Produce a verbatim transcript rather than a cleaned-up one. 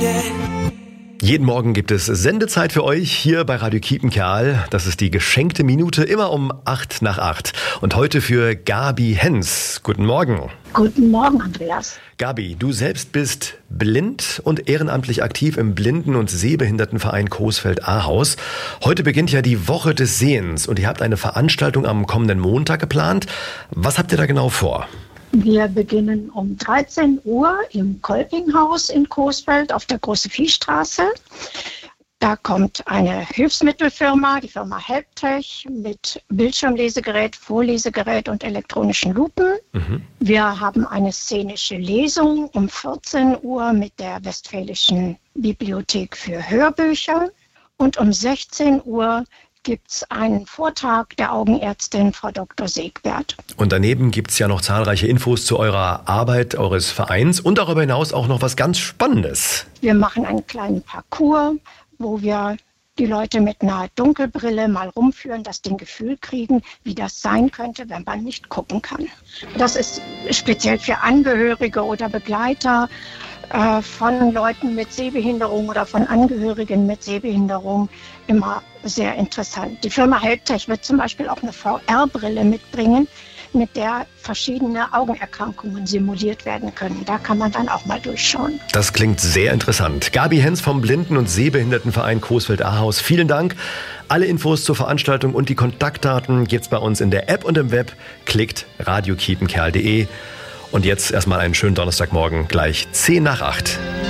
Jeden Morgen gibt es Sendezeit für euch hier bei Radio Kiepenkerl. Das ist die geschenkte Minute, immer um acht nach acht. Und heute für Gabi Henz. Guten Morgen. Guten Morgen, Andreas. Gabi, du selbst bist blind und ehrenamtlich aktiv im Blinden- und Sehbehindertenverein Coesfeld-Ahaus. Heute beginnt ja die Woche des Sehens und ihr habt eine Veranstaltung am kommenden Montag geplant. Was habt ihr da genau vor? Wir beginnen um dreizehn Uhr im Kolpinghaus in Coesfeld auf der Große Viehstraße. Da kommt eine Hilfsmittelfirma, die Firma Helptech, mit Bildschirmlesegerät, Vorlesegerät und elektronischen Lupen. Mhm. Wir haben eine szenische Lesung um vierzehn Uhr mit der Westfälischen Bibliothek für Hörbücher. Und um sechzehn Uhr gibt es einen Vortrag der Augenärztin Frau Doktor Segbert. Und daneben gibt es ja noch zahlreiche Infos zu eurer Arbeit, eures Vereins und darüber hinaus auch noch was ganz Spannendes. Wir machen einen kleinen Parcours, wo wir die Leute mit einer Dunkelbrille mal rumführen, dass die ein Gefühl kriegen, wie das sein könnte, wenn man nicht gucken kann. Das ist speziell für Angehörige oder Begleiter äh, von Leuten mit Sehbehinderung oder von Angehörigen mit Sehbehinderung immer sehr interessant. Die Firma Helptech wird zum Beispiel auch eine V R-Brille mitbringen, mit der verschiedene Augenerkrankungen simuliert werden können. Da kann man dann auch mal durchschauen. Das klingt sehr interessant. Gabi Henz vom Blinden- und Sehbehindertenverein Coesfeld-Ahaus. Vielen Dank. Alle Infos zur Veranstaltung und die Kontaktdaten gibt's bei uns in der App und im Web. Klickt radio kiepenkerl punkt de. Und jetzt erstmal einen schönen Donnerstagmorgen, gleich zehn nach acht.